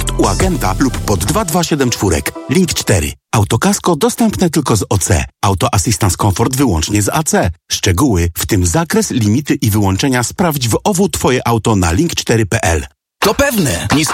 Comfort u agenta lub pod 2274. Link 4. Autokasko dostępne tylko z OC. Auto Assistance Comfort wyłącznie z AC. Szczegóły, w tym zakres, limity i wyłączenia sprawdź w OWU Twoje auto na link4.pl. To pewne.